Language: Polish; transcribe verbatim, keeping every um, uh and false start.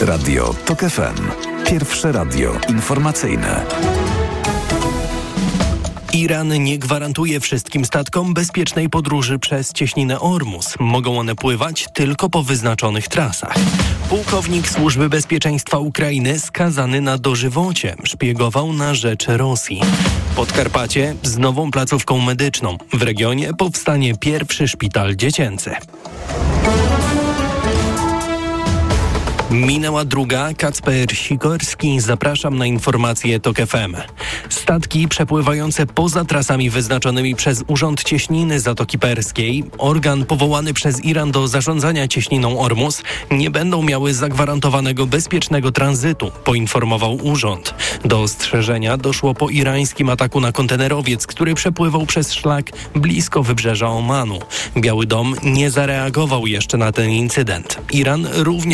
Radio TOK F M. Pierwsze radio informacyjne. Iran nie gwarantuje wszystkim statkom bezpiecznej podróży przez cieśninę Ormus. Mogą one pływać tylko po wyznaczonych trasach. Pułkownik Służby Bezpieczeństwa Ukrainy skazany na dożywocie szpiegował na rzecz Rosji. Podkarpacie z nową placówką medyczną. W regionie powstanie pierwszy szpital dziecięcy. Minęła druga. Kacper Sikorski. Zapraszam na informacje TOK F M. Statki przepływające poza trasami wyznaczonymi przez Urząd Cieśniny Zatoki Perskiej, organ powołany przez Iran do zarządzania cieśniną Ormus, nie będą miały zagwarantowanego bezpiecznego tranzytu, poinformował urząd. Do ostrzeżenia doszło po irańskim ataku na kontenerowiec, który przepływał przez szlak blisko wybrzeża Omanu. Biały Dom nie zareagował jeszcze na ten incydent. Iran również